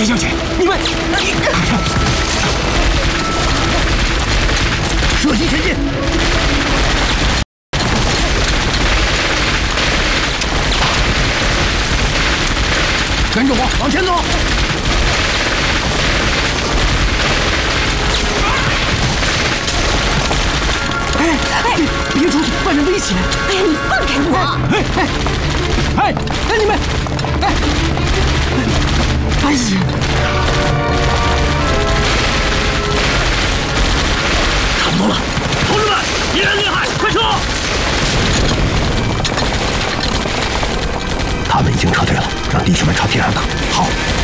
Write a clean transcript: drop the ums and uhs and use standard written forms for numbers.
田小姐，你们，射击前进！跟着我往前走。哎，别出去，外面危险！ 哎呀，你放开我！ 哎，你们，哎呀！差不多了，同志们，敌人厉害，快撤！他们已经撤退了，让弟兄们朝天上打。好。